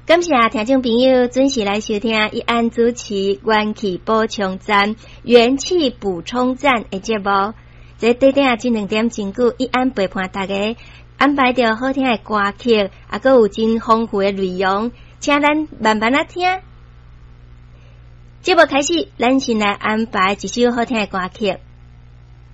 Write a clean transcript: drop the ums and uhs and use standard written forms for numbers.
感谢听众朋友准时来收听一安主持元气补充站、元气补充站的节目。这短短这2点钟久，一安陪伴大家安排着好听的歌曲，还佫有真丰富的内容，请咱慢慢啊听。节目开始，咱先来安排一首好听的歌曲。